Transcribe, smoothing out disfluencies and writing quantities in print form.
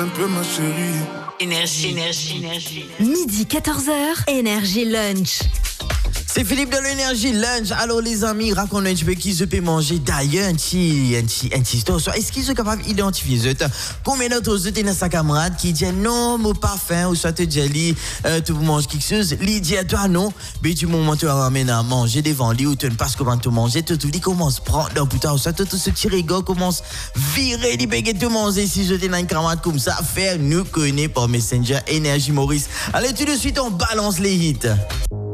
Un peu ma chérie. Énergie. Midi 14h, Énergie Lunch. C'est Philippe de l'énergie lunch. Alors les amis, raconte un petit peu qui se peut manger d'ailleurs un petit store. Est-ce qu'ils sont capables d'identifier combien d'autres vous dans sa camarade qui dit non, moi pas faim ou soit te dit tu manges quelque chose, lui dit à toi non, mais du moment tu ramènes à manger devant lui ou tu ne passes comment tu manger, tout dit commence prendre dans putain, soit tout ce petit rigole commence virer les baguettes de manger si je dans une camarade comme ça, faire nous connaît par Messenger Énergie Maurice. Allez tout de suite on balance les hits.